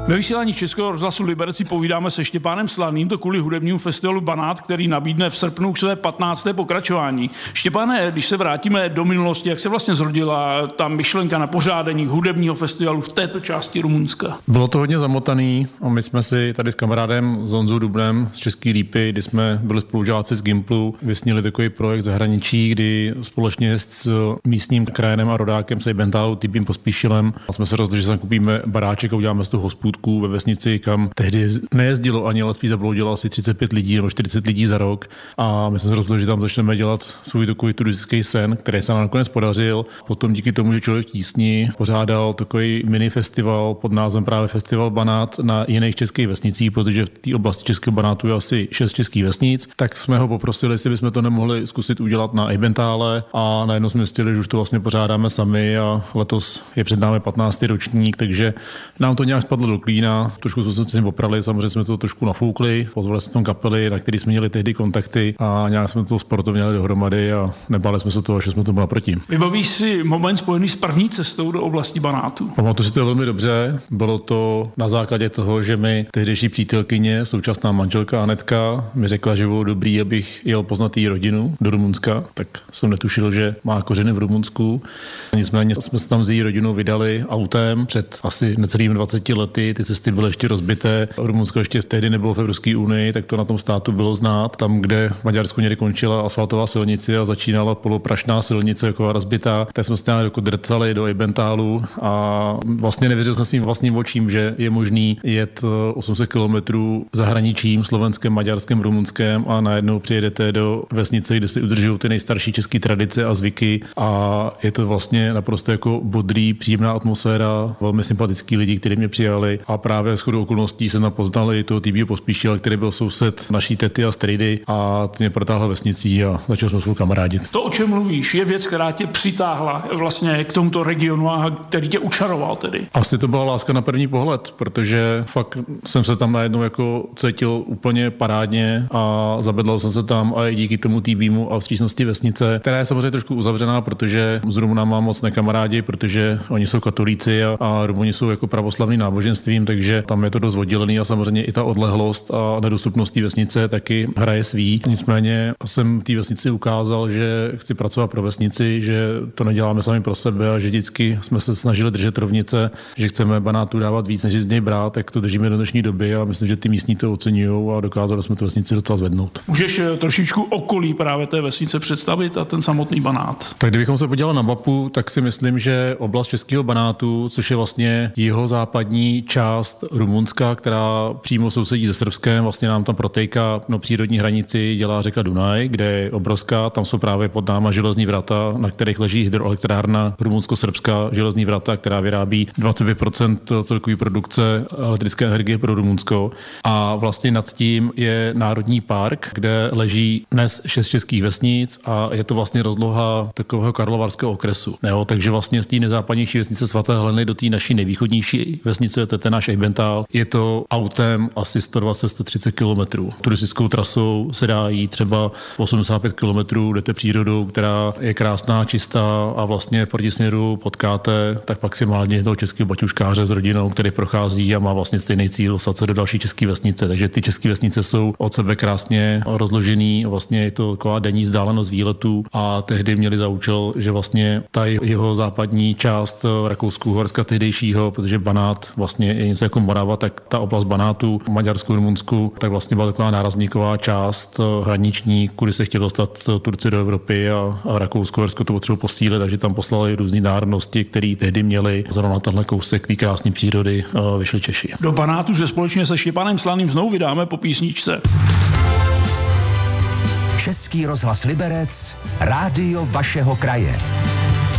Ve vysílání Českého rozhlasu Liberec si povídáme se Štěpánem Slaným, to kvůli hudebnímu festivalu Banát, který nabídne v srpnu své 15. pokračování. Štěpáne, když se vrátíme do minulosti, jak se vlastně zrodila ta myšlenka na pořádání hudebního festivalu v této části Rumunska? Bylo to hodně zamotaný a my jsme si tady s kamarádem z Honzou Dubnem z České Lípy, kdy jsme byli spolužáci z Gimplu, vysnili takový projekt zahraničí, kdy společně s místním krajanem a rodákem Sejbentálu Tibím Pospíšilem jsme se rozhodli, že se nakupíme baráček a uděláme z toho hospůdku ve vesnici, kam tehdy nejezdilo ani, ale spíš zabloudilo asi 35 lidí nebo 40 lidí za rok. A my jsme se rozhodli, že tam začneme dělat svůj takový turistický sen, který se nám nakonec podařil. Potom díky tomu, že Člověk tísni pořádal takový mini festival pod názvem právě Festival Banát na jiných českých vesnicích, protože v té oblasti Českého Banátu je asi 6 českých vesnic, tak jsme ho poprosili, jestli bychom to nemohli zkusit udělat na Ejbentále a najednou jsme zjistili, že už to vlastně pořádáme sami a letos je před námi 15. ročník, takže nám to nějak spadlo do klína, trošku jsme se s tím poprali, samozřejmě jsme to trošku nafoukli, pozvali jsme tam kapely, na který jsme měli tehdy kontakty a nějak jsme to sportovně dali dohromady a nebáli jsme se toho, že jsme tomu naproti. Vybavíš si moment spojený s první cestou do oblasti Banátu? Pamatuju si to velmi dobře, bylo to na základě toho, že mi tehdejší přítelkyně, současná manželka Anetka, mi řekla, že bylo dobrý, abych jel poznat její rodinu do Rumunska, tak jsem netušil, že má kořeny v Rumunsku. Nicméně jsme se tam s její rodinou vydali autem před asi necelými 20 lety, ty cesty byly ještě rozbité. Rumunsko ještě tehdy nebylo v Evropské unii, tak to na tom státu bylo znát. Tam, kde v Maďarsku někdy končila asfaltová silnice a začínala poloprašná silnice jako rozbitá, tak jsme se tam jako drcali do Ejbentálu a vlastně nevěřil jsem svým vlastním očím, že je možný jet 800 kilometrů zahraničím, Slovenskem, Maďarskem, Rumunském a najednou přijedete do vesnice, kde si udržují ty nejstarší české tradice a zvyky a je to vlastně naprosto jako bodrý, příjemná atmosféra, velmi sympatický lidi, kteří mě přijali a právě shodou okolností se napoznali toho Tibího Pospíšila, který byl soused naší tety a strejdy a ty mě protáhl vesnicí a začal jsme spolu kamarádit. To, o čem mluvíš, je věc, která tě přitáhla vlastně k tomuto regionu a který tě učaroval tedy. Asi to byla láska na první pohled, protože fakt jsem se tam najednou jako cítil úplně parádně a zabydlel jsem se tam a i díky tomu Tibímu a vstřícnosti vesnice, která je samozřejmě trošku uzavřená, protože s Rumunama moc nekamarádi, protože oni jsou katolíci a Rumuni jsou jako pravoslavný náboženstvím, takže tam je to dost oddělený a samozřejmě i ta odlehlost a nedostupnost té vesnice taky hraje svý. Nicméně jsem té vesnici ukázal, že chci pracovat pro vesnici, že to neděláme sami pro sebe a že vždycky jsme se snažili držet rovnice, že chceme Banátu dávat víc, než z něj brát, tak to držíme do dnešní doby a myslím, že ty místní to oceňují a dokázali jsme tu vesnici docela zvednout. Můžeš trošičku okolí právě té vesnice představit a ten samotný Banát? Tak kdybychom se podívali na mapu, tak si myslím, že oblast Českého Banátu, což je vlastně jihozápadní část Rumunska, která přímo sousedí se Srbskem, vlastně nám tam protéká přírodní hranici dělá řeka Dunaj, kde je obrovská, tam jsou právě pod náma železní vrata, na kterých leží hydroelektrárna rumunsko-srbská železní vrata, která vyrábí 25% celkové produkce elektrické energie pro Rumunsko. A vlastně nad tím je národní park, kde leží dnes 6 českých vesnic a je to vlastně rozloha takového karlovarského okresu. Jo, takže vlastně z té nejzápadnější vesnice Svaté Heleny do té naší nejvýchodnější vesnice, to je ten náš Ejbentál, je to autem asi 120-130 kilometrů. Turistickou trasou se dá jít třeba 85 kilometrů, jdete přírodou, která je krásná, čistá a vlastně v protisměru potkáte tak maximálně toho českého baťuškáře s rodinou, který prochází a má vlastně stejný cíl dostat se do další české vesnice. Takže ty české vesnice jsou od sebe krásně rozložený, vlastně je to taková denní vzdálenost výletů a tehdy měli za účel, že vlastně ta jeho západní část Rakousku-Horska tehdejšího, protože Banát vlastně je něco jako Morava, tak ta oblast Banátu, Maďarsku, Rumunsku, tak vlastně byla taková nárazníková část hraniční, kudy se chtěli dostat Turci do Evropy a Rakousko-Horsko to potřebovalo posílit, takže tam poslali různé národnosti, které tehdy měli zrovna na tenhle kousek té krásné přírody vyšli Češi. Do Banátu se společně se Štěpánem Slaným znovu vydáme po písničce. Český rozhlas Liberec, rádio vašeho kraje.